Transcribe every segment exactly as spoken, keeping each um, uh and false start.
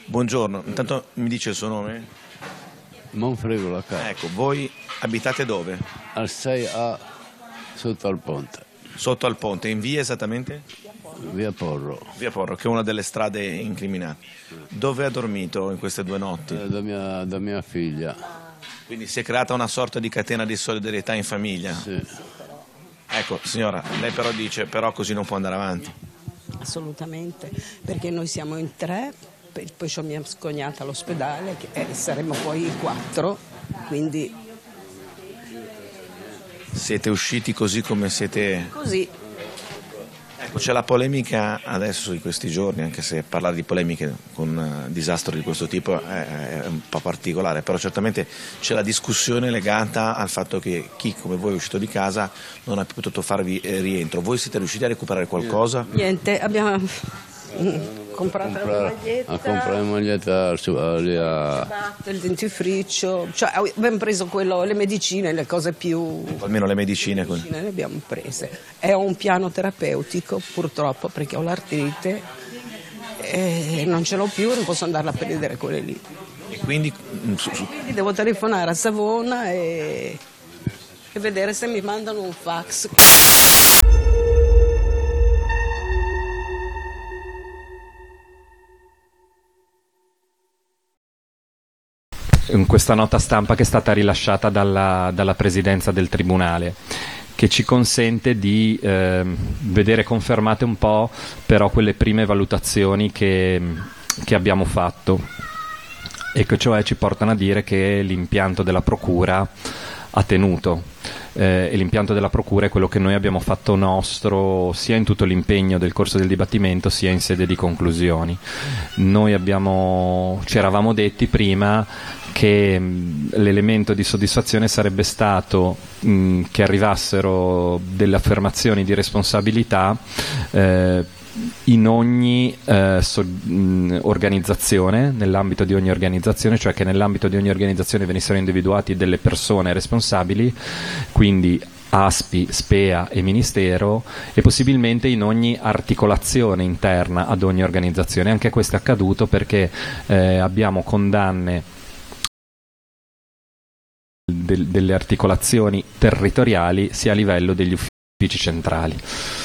Buongiorno, intanto mi dice il suo nome? Monfredo la casa. Ecco, voi abitate dove? Al sei A sotto al ponte, Sotto al ponte, in via esattamente? via Porro. Via Porro, che è una delle strade incriminate. Dove ha dormito in queste due notti? Eh, Da mia, da mia figlia. Quindi si è creata una sorta di catena di solidarietà in famiglia. Sì. Ecco, signora, lei però dice, però così non può andare avanti. Assolutamente, perché noi siamo in tre, poi poi c'ho mia scognata all'ospedale che, e saremo poi in quattro, quindi Siete usciti così come siete... così. Ecco, c'è la polemica adesso in questi giorni, anche se parlare di polemiche con un disastro di questo tipo è, è un po' particolare, però certamente c'è la discussione legata al fatto che chi come voi è uscito di casa non ha più potuto farvi eh, rientro. Voi siete riusciti a recuperare qualcosa? Niente, abbiamo mm, comprato la Comprare- maglietta, a comprare maglietta al su- a- lì a- il dentifricio, cioè abbiamo preso quello, le medicine, le cose più... Almeno le medicine. que- Ne abbiamo prese. È un piano terapeutico, purtroppo, perché ho l'artrite e non ce l'ho più, non posso andarla a prendere quelle lì. E quindi mm, su- su- Quindi devo telefonare a Savona e, e vedere se mi mandano un fax. in questa nota stampa che è stata rilasciata dalla, dalla Presidenza del Tribunale, che ci consente di eh, vedere confermate un po' però quelle prime valutazioni che, che abbiamo fatto, e che cioè ci portano a dire che l'impianto della Procura ha tenuto. Eh, e l'impianto della Procura è quello che noi abbiamo fatto nostro sia in tutto l'impegno del corso del dibattimento sia in sede di conclusioni. Noi abbiamo, ci eravamo detti prima che mh, l'elemento di soddisfazione sarebbe stato mh, che arrivassero delle affermazioni di responsabilità eh, in ogni eh, so, mh, organizzazione, nell'ambito di ogni organizzazione, cioè che nell'ambito di ogni organizzazione venissero individuati delle persone responsabili, quindi A S P I, SPEA e Ministero, e possibilmente in ogni articolazione interna ad ogni organizzazione. Anche questo è accaduto perché eh, abbiamo condanne del, delle articolazioni territoriali sia a livello degli uffici centrali.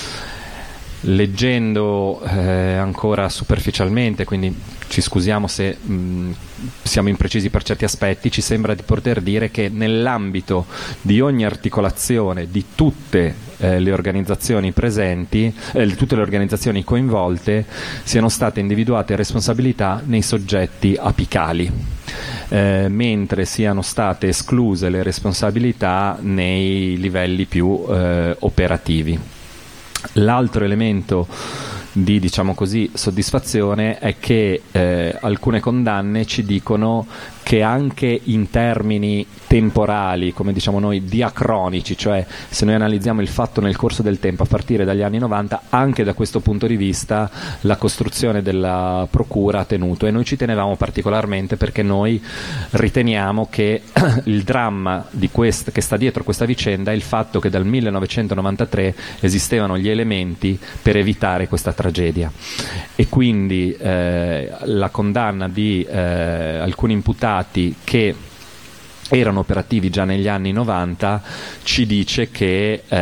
Leggendo eh, ancora superficialmente, quindi ci scusiamo se mh, siamo imprecisi per certi aspetti, ci sembra di poter dire che nell'ambito di ogni articolazione di tutte eh, le organizzazioni presenti, eh, tutte le organizzazioni coinvolte, siano state individuate responsabilità nei soggetti apicali, eh, mentre siano state escluse le responsabilità nei livelli più eh, operativi. L'altro elemento di, diciamo così, soddisfazione è che eh, alcune condanne ci dicono che anche in termini temporali, come diciamo noi, diacronici, cioè se noi analizziamo il fatto nel corso del tempo a partire dagli anni novanta, anche da questo punto di vista la costruzione della Procura ha tenuto, e noi ci tenevamo particolarmente perché noi riteniamo che il dramma di quest- che sta dietro questa vicenda è il fatto che dal millenovecentonovantatré esistevano gli elementi per evitare questa tragedia, e quindi eh, la condanna di eh, alcuni imputati che erano operativi già negli anni novanta ci dice che eh,